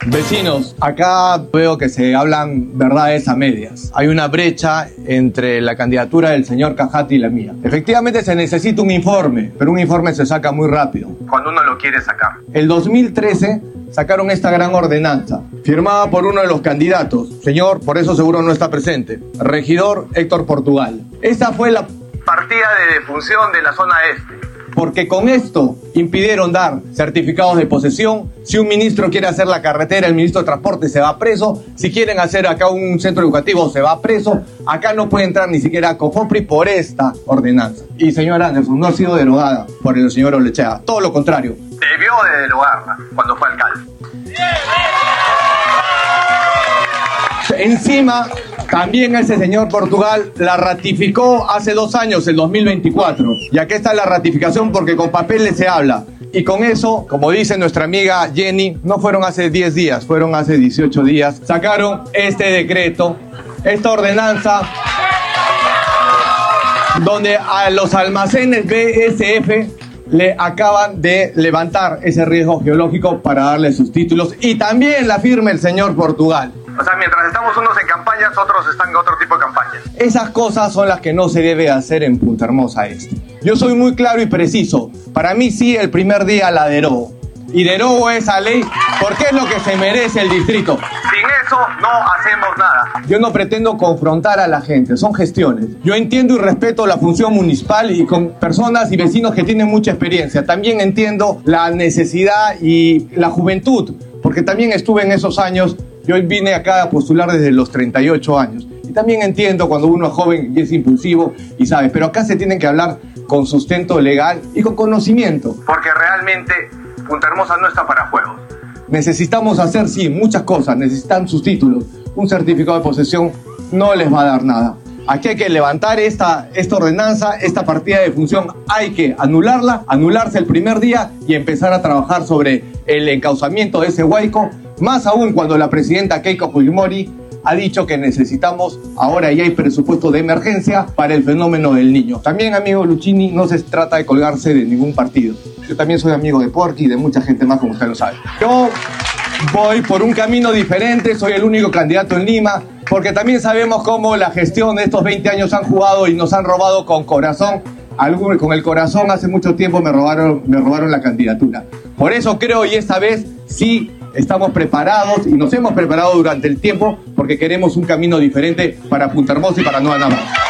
Vecinos, acá veo que se hablan verdades a medias. Hay una brecha entre la candidatura del señor Cajati y la mía. Efectivamente se necesita un informe, pero un informe se saca muy rápido, cuando uno lo quiere sacar. El 2013 sacaron esta gran ordenanza, firmada por uno de los candidatos, señor, por eso seguro no está presente, regidor Héctor Portugal. Esa fue la partida de defunción de la zona este. Porque con esto impidieron dar certificados de posesión. Si un ministro quiere hacer la carretera, el ministro de Transporte se va preso. Si quieren hacer acá un centro educativo, se va preso. Acá no puede entrar ni siquiera COFOPRI por esta ordenanza. Y señor Anderson, no ha sido derogada por el señor Olechea. Todo lo contrario. Debió de derogarla cuando fue alcalde. Encima, también ese señor Portugal la ratificó hace 2 años, el 2024. Y aquí está la ratificación porque con papeles se habla. Y con eso, como dice nuestra amiga Jenny, no fueron hace 10 días, fueron hace 18 días. Sacaron este decreto, esta ordenanza, donde a los almacenes BSF le acaban de levantar ese riesgo geológico para darle sus títulos. Y también la firma el señor Portugal. O sea, mientras estamos unos en campañas, otros están en otro tipo de campañas. Esas cosas son las que no se debe hacer en Punta Hermosa Este. Yo soy muy claro y preciso. Para mí sí, el primer día la derogo. Y derogo esa ley porque es lo que se merece el distrito. Sin eso no hacemos nada. Yo no pretendo confrontar a la gente, son gestiones. Yo entiendo y respeto la función municipal y con personas y vecinos que tienen mucha experiencia. También entiendo la necesidad y la juventud, porque también estuve en esos años. Yo vine acá a postular desde los 38 años. Y también entiendo cuando uno es joven y es impulsivo y sabe. Pero acá se tienen que hablar con sustento legal y con conocimiento. Porque realmente Punta Hermosa no está para juegos. Necesitamos hacer, sí, muchas cosas. Necesitan sus títulos. Un certificado de posesión no les va a dar nada. Aquí hay que levantar esta ordenanza, esta partida de función. Hay que anularla, anularse el primer día y empezar a trabajar sobre el encauzamiento de ese huaico. Más aún cuando la presidenta Keiko Fujimori ha dicho que necesitamos, ahora ya hay presupuesto de emergencia para el fenómeno del niño. También, amigo Luchini, no se trata de colgarse de ningún partido. Yo también soy amigo de Porky y de mucha gente más, como usted lo sabe. Yo voy por un camino diferente, soy el único candidato en Lima, porque también sabemos cómo la gestión de estos 20 años han jugado y nos han robado con corazón. Con el corazón hace mucho tiempo me robaron la candidatura. Por eso creo, y esta vez sí estamos preparados y nos hemos preparado durante el tiempo porque queremos un camino diferente para Punta Hermosa y para Nueva Navarra.